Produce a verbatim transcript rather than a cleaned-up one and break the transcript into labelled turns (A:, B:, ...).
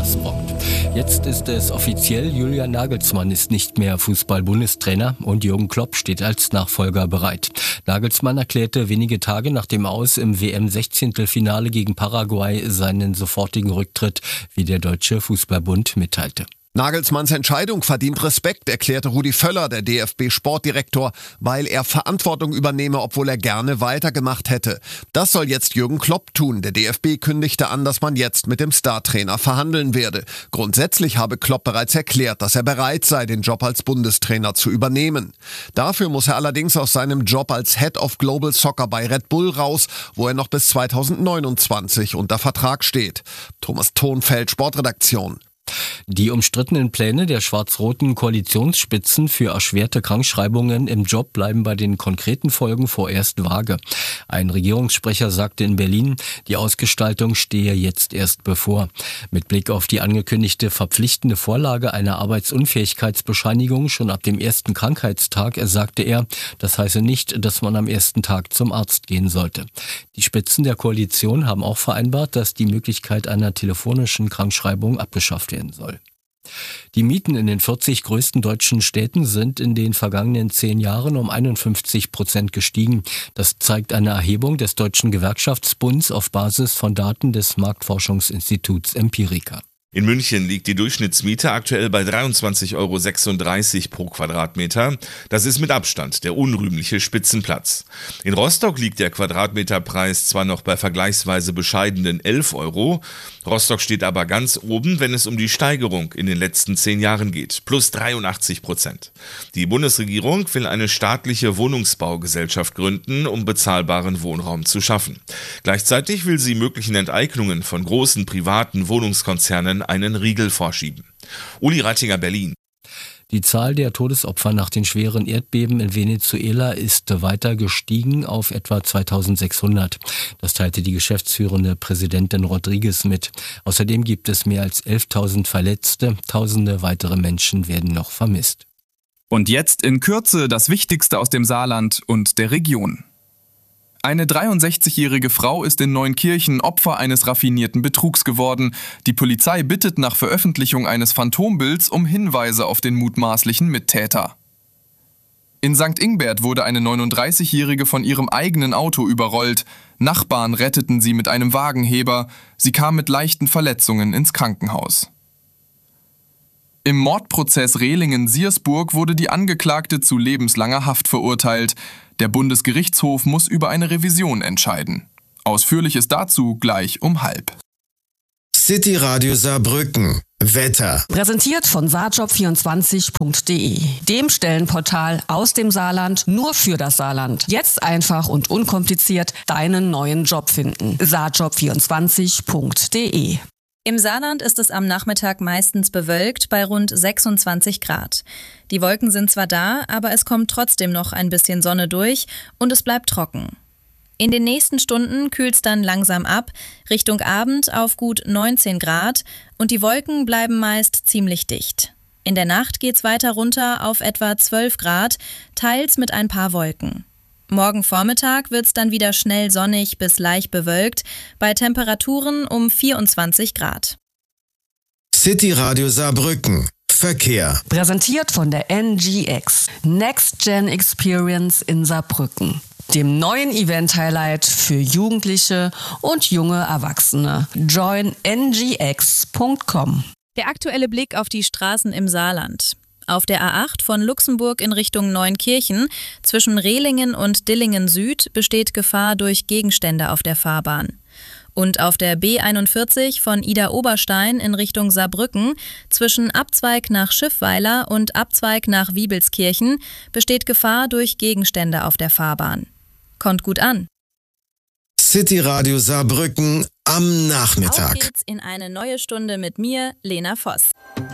A: Thomas Vogt. Jetzt ist es offiziell, Julian Nagelsmann ist nicht mehr Fußball-Bundestrainer und Jürgen Klopp steht als Nachfolger bereit. Nagelsmann erklärte wenige Tage nach dem Aus im W M-Sechzehntelfinale gegen Paraguay seinen sofortigen Rücktritt, wie der Deutsche Fußballbund mitteilte.
B: Nagelsmanns Entscheidung verdient Respekt, erklärte Rudi Völler, der D F B-Sportdirektor, weil er Verantwortung übernehme, obwohl er gerne weitergemacht hätte. Das soll jetzt Jürgen Klopp tun. Der D F B kündigte an, dass man jetzt mit dem Startrainer verhandeln werde. Grundsätzlich habe Klopp bereits erklärt, dass er bereit sei, den Job als Bundestrainer zu übernehmen. Dafür muss er allerdings aus seinem Job als Head of Global Soccer bei Red Bull raus, wo er noch bis zweitausendneunundzwanzig unter Vertrag steht. Thomas Thonfeld, Sportredaktion.
A: Die umstrittenen Pläne der schwarz-roten Koalitionsspitzen für erschwerte Krankschreibungen im Job bleiben bei den konkreten Folgen vorerst vage. Ein Regierungssprecher sagte in Berlin, die Ausgestaltung stehe jetzt erst bevor. Mit Blick auf die angekündigte verpflichtende Vorlage einer Arbeitsunfähigkeitsbescheinigung schon ab dem ersten Krankheitstag, sagte er, das heiße nicht, dass man am ersten Tag zum Arzt gehen sollte. Die Spitzen der Koalition haben auch vereinbart, dass die Möglichkeit einer telefonischen Krankschreibung abgeschafft werden soll. Die Mieten in den vierzig größten deutschen Städten sind in den vergangenen zehn Jahren um einundfünfzig Prozent gestiegen. Das zeigt eine Erhebung des Deutschen Gewerkschaftsbunds auf Basis von Daten des Marktforschungsinstituts Empirica.
C: In München liegt die Durchschnittsmiete aktuell bei dreiundzwanzig Euro sechsunddreißig pro Quadratmeter. Das ist mit Abstand der unrühmliche Spitzenplatz. In Rostock liegt der Quadratmeterpreis zwar noch bei vergleichsweise bescheidenen elf Euro. Rostock steht aber ganz oben, wenn es um die Steigerung in den letzten zehn Jahren geht. Plus dreiundachtzig Prozent. Die Bundesregierung will eine staatliche Wohnungsbaugesellschaft gründen, um bezahlbaren Wohnraum zu schaffen. Gleichzeitig will sie möglichen Enteignungen von großen privaten Wohnungskonzernen einen Riegel vorschieben. Uli Rattinger, Berlin.
A: Die Zahl der Todesopfer nach den schweren Erdbeben in Venezuela ist weiter gestiegen auf etwa zweitausendsechshundert. Das teilte die geschäftsführende Präsidentin Rodriguez mit. Außerdem gibt es mehr als elftausend Verletzte. Tausende weitere Menschen werden noch vermisst.
D: Und jetzt in Kürze das Wichtigste aus dem Saarland und der Region. Eine dreiundsechzigjährige Frau ist in Neunkirchen Opfer eines raffinierten Betrugs geworden. Die Polizei bittet nach Veröffentlichung eines Phantombilds um Hinweise auf den mutmaßlichen Mittäter. In Sankt Ingbert wurde eine neununddreißigjährige von ihrem eigenen Auto überrollt. Nachbarn retteten sie mit einem Wagenheber. Sie kam mit leichten Verletzungen ins Krankenhaus. Im Mordprozess Rehlingen-Siersburg wurde die Angeklagte zu lebenslanger Haft verurteilt. Der Bundesgerichtshof muss über eine Revision entscheiden. Ausführliches dazu gleich um halb.
E: City Radio Saarbrücken. Wetter.
F: Präsentiert von saarjob vierundzwanzig punkt de, dem Stellenportal aus dem Saarland nur für das Saarland. Jetzt einfach und unkompliziert deinen neuen Job finden. saarjob vierundzwanzig punkt de.
G: Im Saarland ist es am Nachmittag meistens bewölkt bei rund sechsundzwanzig Grad. Die Wolken sind zwar da, aber es kommt trotzdem noch ein bisschen Sonne durch und es bleibt trocken. In den nächsten Stunden kühlt es dann langsam ab, Richtung Abend auf gut neunzehn Grad und die Wolken bleiben meist ziemlich dicht. In der Nacht geht's weiter runter auf etwa zwölf Grad, teils mit ein paar Wolken. Morgen Vormittag wird's dann wieder schnell sonnig bis leicht bewölkt, bei Temperaturen um vierundzwanzig Grad.
E: City Radio Saarbrücken. Verkehr.
F: Präsentiert von der N G X. Next Gen Experience in Saarbrücken. Dem neuen Event-Highlight für Jugendliche und junge Erwachsene. join n g x punkt com.
G: Der aktuelle Blick auf die Straßen im Saarland. Auf der A acht von Luxemburg in Richtung Neunkirchen zwischen Rehlingen und Dillingen Süd besteht Gefahr durch Gegenstände auf der Fahrbahn. Und auf der B einundvierzig von Idar-Oberstein in Richtung Saarbrücken zwischen Abzweig nach Schiffweiler und Abzweig nach Wiebelskirchen besteht Gefahr durch Gegenstände auf der Fahrbahn. Kommt gut an.
E: City Radio Saarbrücken am Nachmittag.
G: Auf geht's in eine neue Stunde mit mir, Lena Voss.